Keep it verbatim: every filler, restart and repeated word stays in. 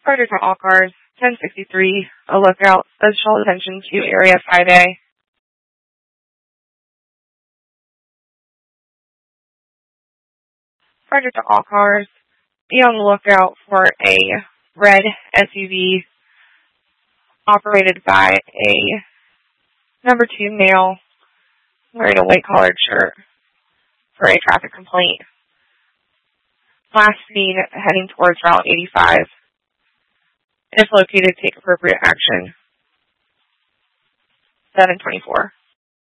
Charger to all cars, ten sixty-three, a lookout, special attention to Area five A. Charger to all cars, be on the lookout for a red S U V operated by a number two male wearing a white collared shirt for a traffic complaint. Last seen heading towards Route eighty-five. If located, take appropriate action. seven twenty-four.